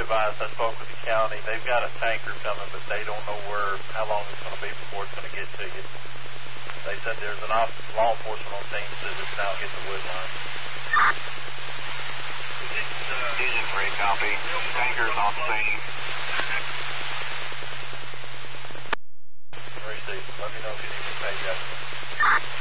advised, I spoke with the county. They've got a tanker coming, but they don't know how long it's going to be before it's going to get to you. They said there's an law enforcement team that is now hit the wood line. Vision 3, copy. Tanker's on scene. Receive. Let me know if you need me to pay you.